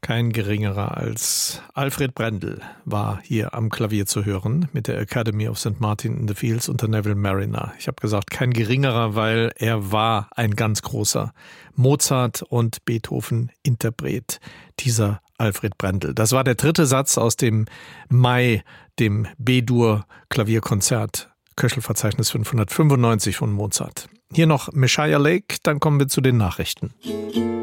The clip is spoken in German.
Kein geringerer als Alfred Brendel war hier am Klavier zu hören mit der Academy of St. Martin in the Fields unter Neville Marriner. Ich habe gesagt, kein geringerer, weil er war ein ganz großer Mozart- und Beethoven-Interpret, dieser Alfred Brendel. Das war der dritte Satz aus dem Mai, dem B-Dur-Klavierkonzert, Köchel-Verzeichnis 595 von Mozart. Hier noch Messiah Lake, dann kommen wir zu den Nachrichten.